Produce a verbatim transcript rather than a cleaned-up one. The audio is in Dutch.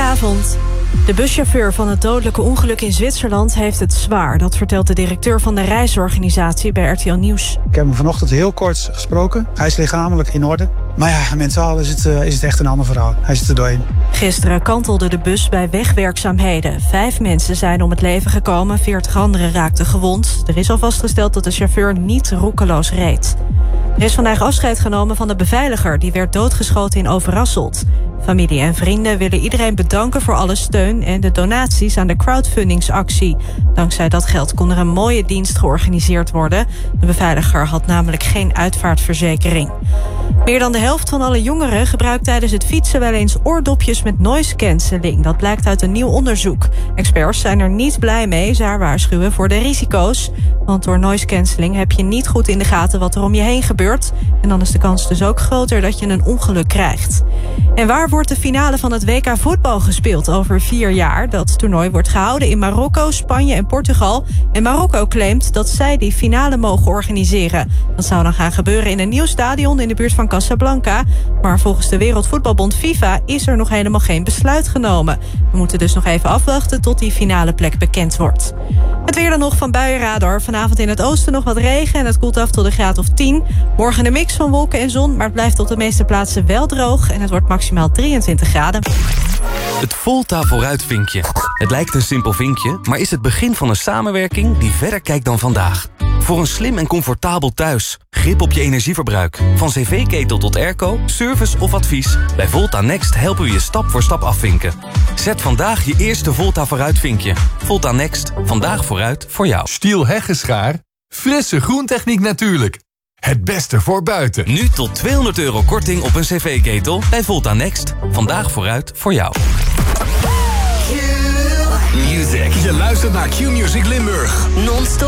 Goedenavond. De buschauffeur van het dodelijke ongeluk in Zwitserland heeft het zwaar. Dat vertelt de directeur van de reisorganisatie bij R T L Nieuws. Ik heb hem vanochtend heel kort gesproken. Hij is lichamelijk in orde. Maar ja, mentaal is het, uh, is het echt een ander verhaal. Hij zit er doorheen. Gisteren kantelde de bus bij wegwerkzaamheden. Vijf mensen zijn om het leven gekomen, veertig anderen raakten gewond. Er is al vastgesteld dat de chauffeur niet roekeloos reed. Er is vandaag afscheid genomen van de beveiliger. Die werd doodgeschoten in Overasselt. Familie en vrienden willen iedereen bedanken voor alle steun en de donaties aan de crowdfundingsactie. Dankzij dat geld kon er een mooie dienst georganiseerd worden. De beveiliger had namelijk geen uitvaartverzekering. Meer dan de helft van alle jongeren gebruikt tijdens het fietsen wel eens oordopjes met noise cancelling. Dat blijkt uit een nieuw onderzoek. Experts zijn er niet blij mee, ze waarschuwen voor de risico's. Want door noise cancelling heb je niet goed in de gaten wat er om je heen gebeurt. En dan is de kans dus ook groter dat je een ongeluk krijgt. En waar wordt de finale van het W K voetbal gespeeld over vier jaar? Dat toernooi wordt gehouden in Marokko, Spanje en Portugal. En Marokko claimt dat zij die finale mogen organiseren. Dat zou dan gaan gebeuren in een nieuw stadion in de buurt van Casablanca. Maar volgens de Wereldvoetbalbond FIFA is er nog helemaal geen besluit genomen. We moeten dus nog even afwachten tot die finale plek bekend wordt. Het weer dan nog van Buienradar. Vanavond in het oosten nog wat regen en het koelt af tot een graad of tien. Morgen een mix van wolken en zon, maar het blijft op de meeste plaatsen wel droog. En het wordt maximaal drieëntwintig graden. Het Volta vooruitvinkje. Het lijkt een simpel vinkje, maar is het begin van een samenwerking die verder kijkt dan vandaag. Voor een slim en comfortabel thuis. Grip op je energieverbruik. Van cv-ketel tot airco, service of advies. Bij Volta Next helpen we je stap voor stap afvinken. Zet vandaag je eerste Volta vooruitvinkje. Volta Next. Vandaag vooruit voor jou. Stiel Heggeschaar. Frisse groentechniek natuurlijk. Het beste voor buiten. Nu tot tweehonderd euro korting op een cv-ketel bij Volta Next. Vandaag vooruit voor jou. Music. Je luistert naar Q-Music Limburg. Non-stop